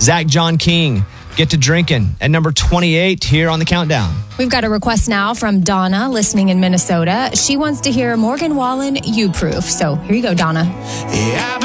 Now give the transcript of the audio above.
Zach John King, Get to Drinking at number 28 here on the countdown. We've got a request now from Donna, listening in Minnesota. She wants to hear Morgan Wallen, You Proof. So here you go, Donna. Yeah.